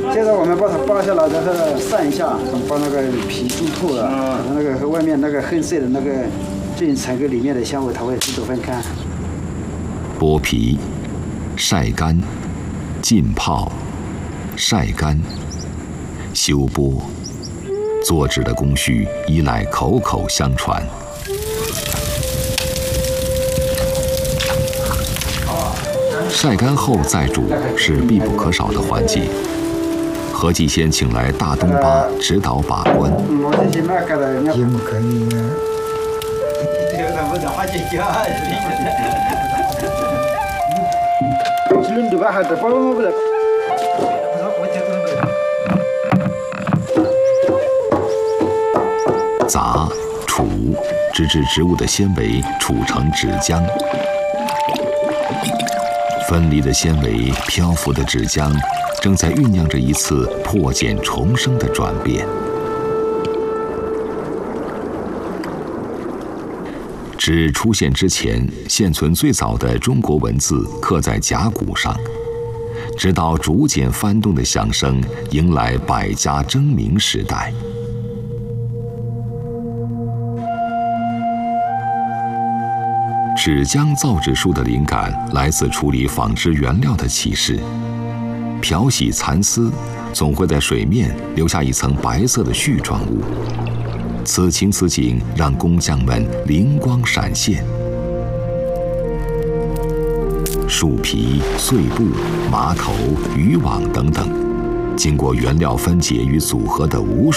接着我们把它扒下来，然后散一下，把那个皮煮透了，那个和外面那个黑色的那个进层跟里面的香味，它会自动分开。 剥皮、晒干、浸泡、晒干、修剥，做纸的工序依赖口口相传。晒干后再煮是必不可少的环节。何继先请来大东巴指导把关。炸、杵，直至植物的纤维杵成纸浆。分离的纤维，漂浮的纸浆，正在酝酿着一次破茧重生的转变。纸出现之前，现存最早的中国文字刻在甲骨上，直到竹简翻动的响声，迎来百家争鸣时代。纸浆造纸术的灵感来自处理纺织原料的启示。漂洗蚕丝，总会在水面留下一层白色的絮状物。此情此景，让工匠们灵光闪现。树皮、碎布、麻头、渔网等等，经过原料分解与组合的无数